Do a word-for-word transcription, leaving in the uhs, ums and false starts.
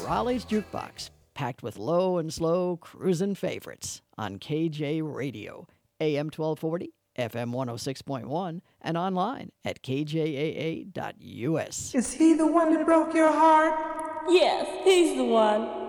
Raleigh's Jukebox, packed with low and slow cruisin' favorites on K J Radio, A M twelve forty, F M one oh six point one, and online at K J A A dot U S. Is he the one that broke your heart? Yes, he's the one.